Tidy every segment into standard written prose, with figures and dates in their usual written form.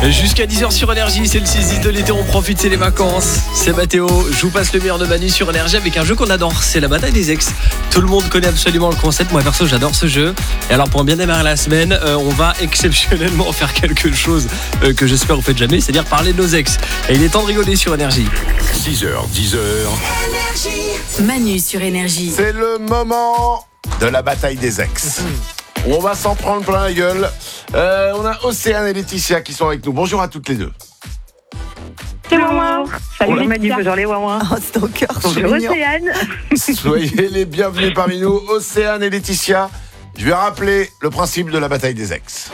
Jusqu'à 10h sur Énergie, c'est le 6-10 de l'été, on profite, c'est les vacances. C'est Mathéo, je vous passe le meilleur de Manu sur Énergie avec un jeu qu'on adore, c'est la bataille des ex. Tout le monde connaît absolument le concept, moi perso j'adore ce jeu. Et alors pour bien démarrer la semaine, on va exceptionnellement faire quelque chose que j'espère vous faites jamais, c'est-à-dire parler de nos ex. Et il est temps de rigoler sur Énergie. 6h, 10h. Manu sur Énergie. C'est le moment de la bataille des ex. On va s'en prendre plein la gueule. On a Océane et Laetitia qui sont avec nous. Bonjour à toutes les deux. C'est Wawa. Salut Oula. Manu, bonjour les Wawa. Oh, c'est ton cœur, c'est Bonjour mignon. Océane. Soyez les bienvenus parmi nous, Océane et Laetitia. Je vais rappeler le principe de la bataille des ex.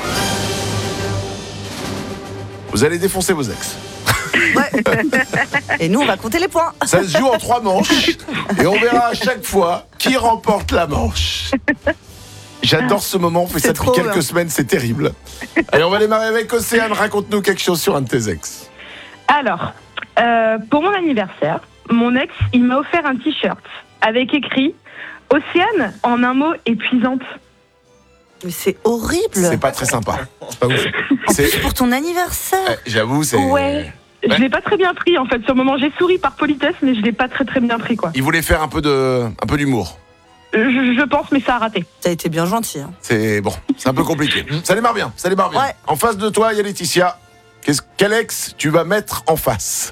Vous allez défoncer vos ex. Ouais. Et nous, on va compter les points. Ça se joue en 3 manches et on verra à chaque fois qui remporte la manche. J'adore ce moment, on fait C'est ça depuis trop quelques bien. semaines, c'est terrible. Allez, on va démarrer avec Océane, raconte-nous quelque chose sur un de tes ex. Alors, pour mon anniversaire, mon ex, il m'a offert un t-shirt avec écrit Océane, en un mot, épuisante. Mais c'est horrible. C'est pas très sympa. C'est pas ouf. C'est, Pour ton anniversaire. j'avoue, c'est... Ouais. Je l'ai pas très bien pris en fait. Sur le moment, j'ai souri par politesse, mais je l'ai pas très bien pris quoi. Il voulait faire un peu d'humour. Je pense, mais ça a raté. T'as été bien gentil. Hein. C'est bon, c'est un peu compliqué. Ça démarre bien, ça démarre bien. Ouais. En face de toi, il y a Laetitia. Quel ex tu vas mettre en face?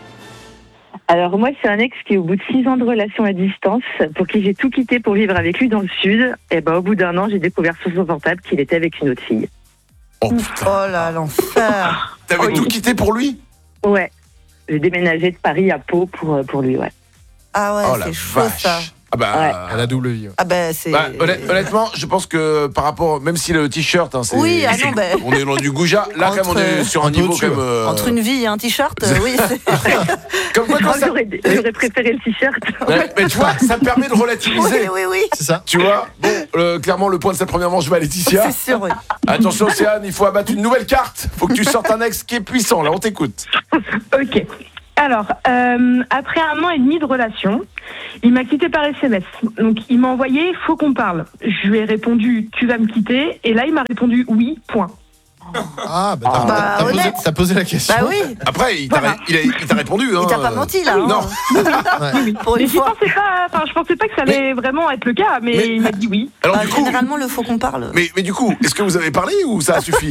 Alors moi, c'est un ex qui, au bout de 6 ans de relation à distance, pour qui j'ai tout quitté pour vivre avec lui dans le sud, et ben au bout d'1 an, j'ai découvert sur son portable qu'il était avec une autre fille. Oh putain, Oh là, l'enfer. t'avais oui. tout quitté pour lui? Ouais, j'ai déménagé de Paris à Pau pour lui, ouais. Ah ouais, Oh la c'est chaud vache. ça. Ah bah, Ouais. La double vie. Ah bah c'est... honnêtement, je pense que par rapport, même si le t-shirt, hein, c'est, Oui, ah non, bah... on est dans du goujat. Là, quand même, on est sur un un peu niveau au-dessus, quand même. Entre une vie et un t-shirt, oui, c'est... Comme quoi, Moi, quand ça... j'aurais préféré le t-shirt. Ouais, mais tu vois, ça permet de relativiser. Oui. C'est ça. Tu vois, bon, clairement, le point de cette première manche va à Laetitia. C'est sûr, oui. Attention, Océane, il faut abattre une nouvelle carte. Faut que tu sortes un ex qui est puissant. Là, on t'écoute. Ok. Alors, après 1 an et demi de relation, il m'a quitté par SMS. Donc, il m'a envoyé « Faut qu'on parle ». Je lui ai répondu « Tu vas me quitter ?» Et là, il m'a répondu « Oui, point ». Ah, bah, Bah, t'as honnête. posé la question. Bah oui, Après, il t'a répondu. Hein. il t'a pas menti là. Hein. Non. Pour Mais une je fois. pensais pas que ça allait vraiment être le cas, mais Mais- il m'a dit oui. Alors, Bah, du coup, généralement, le faut qu'on parle. mais du coup, est-ce que vous avez parlé ou ça a suffi?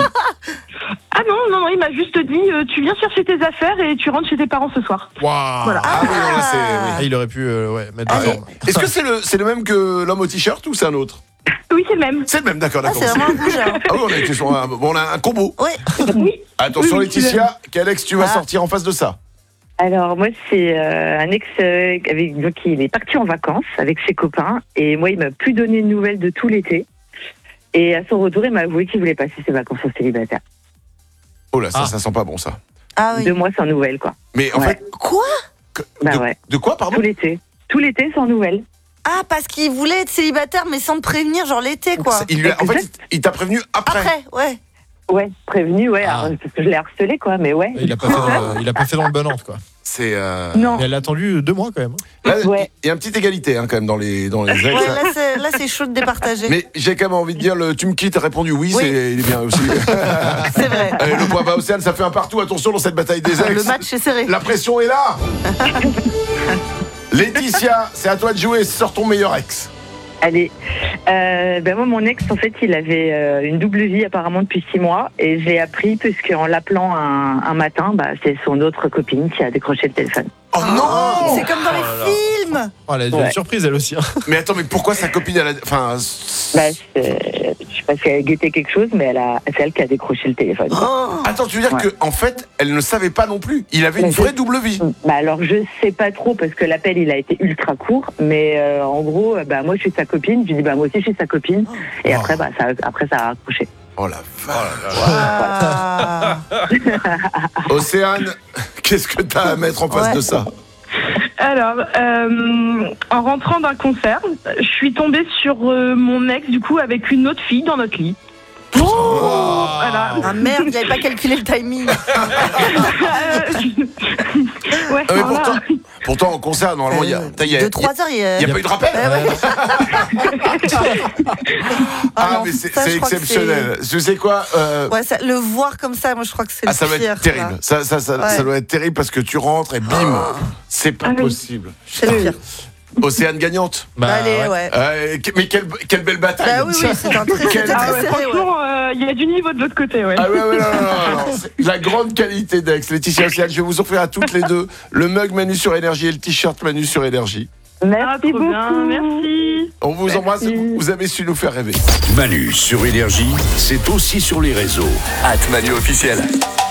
Ah non, il m'a juste dit tu viens chercher tes affaires et tu rentres chez tes parents ce soir. Waouh. Voilà. Ah oui, non, là, c'est. oui. Ah, il aurait pu mettre Ah, des formes. Est-ce que c'est le même que l'homme au t-shirt ou c'est un autre? Oui, c'est le même. C'est le même, d'accord, Ah, d'accord. c'est vraiment un goujat. Ah oui, on a été sur on a un combo. Oui. Oui. Attention, Oui, Laetitia, quel ex tu vas Ah. sortir en face de ça? Alors moi, c'est un ex donc il est parti en vacances avec ses copains, et moi, il m'a plus donné de nouvelles de tout l'été. Et à son retour, il m'a avoué qu'il voulait passer ses vacances en célibataire. Oh là, ça, Ah. ça sent pas bon, ça. Ah oui. 2 mois sans nouvelles, quoi. Mais en Ouais. fait, Quoi? Bah ouais. de quoi, pardon? Tout l'été. Tout l'été sans nouvelles. Ah, parce qu'il voulait être célibataire, mais sans te prévenir, genre l'été, quoi. En fait, il t'a prévenu après. Après, ouais. Ouais, prévenu, ouais, Ah. alors, parce que je l'ai harcelé, quoi, mais ouais. Il a pas fait dans le bon ordre, quoi. C'est. Non. Mais elle a attendu 2 mois quand même. Là, Ouais. il y a une petite égalité hein, quand même dans les ex. Ouais, là, c'est chaud de départager. Mais j'ai quand même envie de dire, tu me quittes, a répondu oui, Oui. il est bien aussi. C'est vrai. Allez, le point va à Océane, ça fait un partout. Attention dans cette bataille des ex. Le match est serré. La pression est là. Laetitia, c'est à toi de jouer. Sors ton meilleur ex. Allez, ben moi, mon ex, en fait, il avait une double vie apparemment depuis 6 mois, et j'ai appris puisqu'en l'appelant un matin, bah, c'est son autre copine qui a décroché le téléphone. Oh non. C'est comme dans les films. Oh, elle a eu Ouais. une surprise, elle aussi. Hein. Mais attends, mais pourquoi sa copine elle a... Enfin, Bah, je sais pas si elle a guetté quelque chose, mais c'est elle qui a décroché le téléphone. Oh. attends, tu veux dire Ouais. que en fait, elle ne savait pas non plus. Il avait une Mais vraie double vie. Bah alors je sais pas trop parce que l'appel il a été ultra court, mais en gros bah moi je suis sa copine, je lui dis bah moi aussi je suis sa copine, et après bah ça a raccroché. Oh la vache. Ah. Océane, qu'est-ce que t'as à mettre en face Ouais. de ça? Alors, en rentrant d'un concert, je suis tombée sur mon ex, du coup, avec une autre fille dans notre lit. Oh. Voilà. Ah merde, j'avais pas calculé le timing. Ouais, Mais voilà. pourtant, en concert, normalement, il y a. De 3 heures, Il n'y a pas eu de rappel Ah, mais c'est exceptionnel. Tu sais quoi Ouais, le voir comme ça, moi je crois que c'est le ça va pire. être terrible. Ça doit être terrible parce que tu rentres et bim, c'est pas possible. C'est le pire. Océane gagnante. Allez, ouais. Mais quelle belle bataille. Bah oui, c'était un très Quel- Ah ouais, serré, franchement, il y a du niveau de l'autre côté, ouais. Ah ouais, non. C'est la grande qualité d'Aix. Laetitia, Océane, je vais vous offrir à toutes les deux le mug Manu sur Énergie et le t-shirt Manu sur Énergie. Merci Trop beaucoup. bien, merci. On vous embrasse, vous avez su nous faire rêver. Manu sur Énergie, c'est aussi sur les réseaux. @Manu officiel.